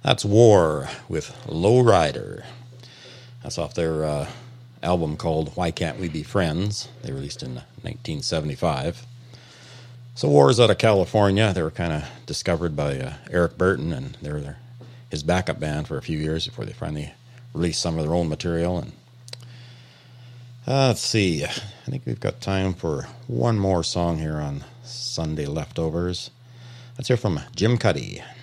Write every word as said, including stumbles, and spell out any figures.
That's War with Lowrider. That's off their uh, album called Why Can't We Be Friends? They released in nineteen seventy-five. So War is out of California. They were kind of discovered by uh, Eric Burton, and they were their, his backup band for a few years before they finally released some of their own material. And uh, let's see. I think we've got time for one more song here on Sunday Leftovers. Let's hear from Jim Cuddy.